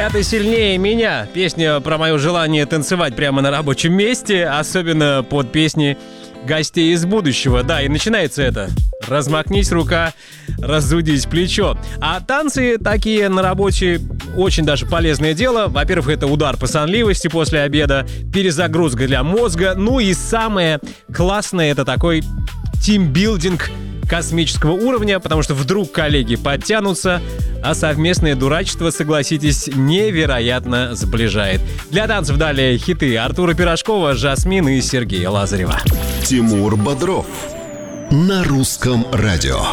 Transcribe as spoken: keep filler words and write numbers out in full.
«Твоя ты сильнее меня». Песня про мое желание танцевать прямо на рабочем месте, особенно под песни гостей из будущего. Да, и начинается это: размахнись рука, разудись плечо. А танцы такие на работе очень даже полезное дело. Во-первых, это удар по сонливости после обеда, перезагрузка для мозга. Ну и самое классное — это такой тимбилдинг космического уровня, потому что вдруг коллеги подтянутся, а совместное дурачество, согласитесь, невероятно сближает. Для танцев далее хиты Артура Пирожкова, Жасмин и Сергея Лазарева. Тимур Бодров на Русском радио.